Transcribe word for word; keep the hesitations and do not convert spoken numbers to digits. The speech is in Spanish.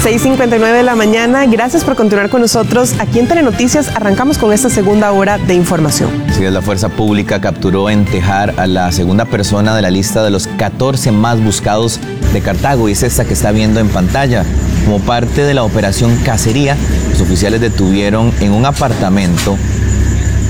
seis cincuenta y nueve de la mañana. Gracias por continuar con nosotros. Aquí en Telenoticias arrancamos con esta segunda hora de información. Sí, la fuerza pública capturó en Tejar a la segunda persona de la lista de los catorce más buscados de Cartago, y es esta que está viendo en pantalla. Como parte de la operación Cacería, los oficiales detuvieron en un apartamento